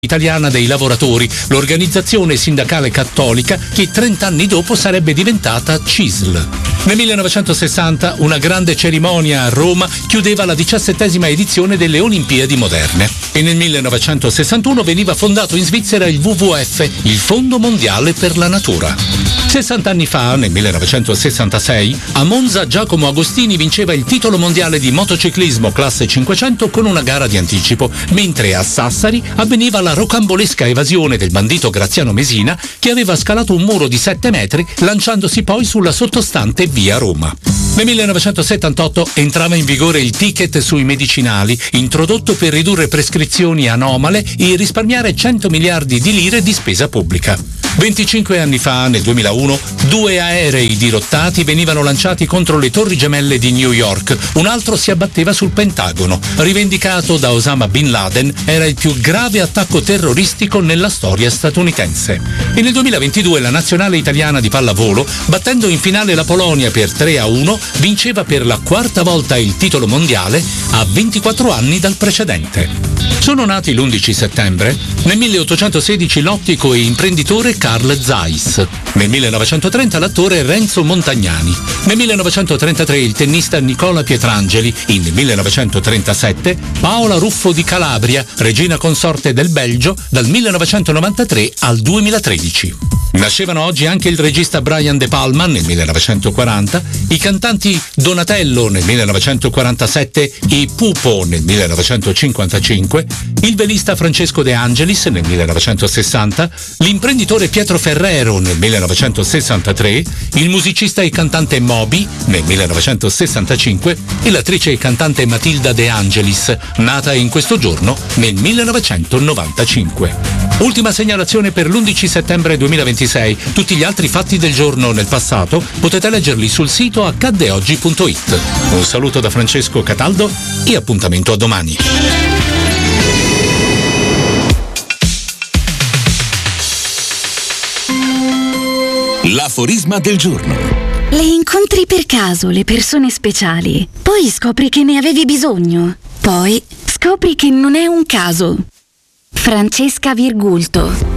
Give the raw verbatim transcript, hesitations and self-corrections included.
Italiana dei Lavoratori, l'organizzazione sindacale cattolica che trent'anni dopo sarebbe diventata C I S L. Nel millenovecentosessanta una grande cerimonia a Roma chiudeva la diciassettesima edizione delle Olimpiadi moderne e nel millenovecentosessantuno veniva fondato in Svizzera il W W F, il Fondo Mondiale per la Natura. sessanta anni fa, nel millenovecentosessantasei, a Monza Giacomo Agostini vinceva il titolo mondiale di motociclismo classe cinquecento con una gara di anticipo, mentre a Sassari avveniva la rocambolesca evasione del bandito Graziano Mesina, che aveva scalato un muro di sette metri lanciandosi poi sulla sottostante via Roma. Nel millenovecentosettantotto entrava in vigore il ticket sui medicinali, introdotto per ridurre prescrizioni anomale e risparmiare cento miliardi di lire di spesa pubblica. venticinque anni fa, nel duemilauno, due aerei dirottati venivano lanciati contro le Torri Gemelle di New York, un altro si abbatteva sul Pentagono. Rivendicato da Osama Bin Laden, era il più grave attacco terroristico nella storia statunitense. E nel duemilaventidue la nazionale italiana di pallavolo, battendo in finale la Polonia per tre a uno, vinceva per la quarta volta il titolo mondiale a ventiquattro anni dal precedente. Sono nati l'undici settembre. Nel milleottocentosedici l'ottico e imprenditore Carl Zeiss. Nel millenovecentotrenta l'attore Renzo Montagnani. Nel millenovecentotrentatré il tennista Nicola Pietrangeli. In millenovecentotrentasette Paola Ruffo di Calabria, regina consorte del Belgio dal millenovecentonovantatré al duemilatredici. Nascevano oggi anche il regista Brian De Palma nel millenovecentoquaranta, i cantanti Donatello nel millenovecentoquarantasette e Pupo nel millenovecentocinquantacinque, il velista Francesco De Angelis nel millenovecentosessanta, l'imprenditore Pietro Ferrero nel millenovecentosessantatré, il musicista e cantante Moby nel millenovecentosessantacinque e l'attrice e cantante Matilda De Angelis, nata in questo giorno nel millenovecentonovantacinque. Ultima segnalazione per l'undici settembre duemilaventisei. Tutti gli altri fatti del giorno nel passato potete leggerli sul sito accadde oggi punto it. Un saluto da Francesco Cataldo e appuntamento a domani. L'aforisma del giorno. Le incontri per caso le persone speciali, poi scopri che ne avevi bisogno, poi scopri che non è un caso. Francesca Virgulto.